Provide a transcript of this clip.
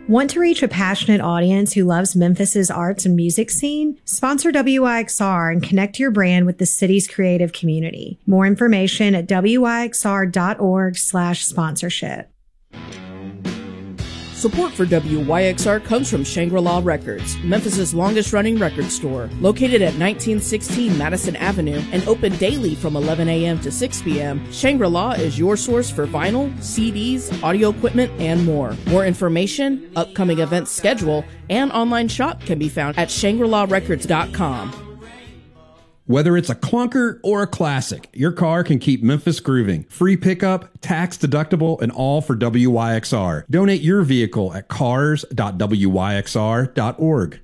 Want to reach a passionate audience who loves Memphis's arts and music scene? Sponsor WYXR and connect your brand with the city's creative community. More information at wyxr.org/sponsorship. Support for WYXR comes from Shangri-La Records, Memphis's longest-running record store. Located at 1916 Madison Avenue and open daily from 11 a.m. to 6 p.m., Shangri-La is your source for vinyl, CDs, audio equipment, and more. More information, upcoming events schedule, and online shop can be found at ShangriLaRecords.com. Whether it's a clunker or a classic, your car can keep Memphis grooving. Free pickup, tax deductible, and all for WYXR. Donate your vehicle at cars.wyxr.org.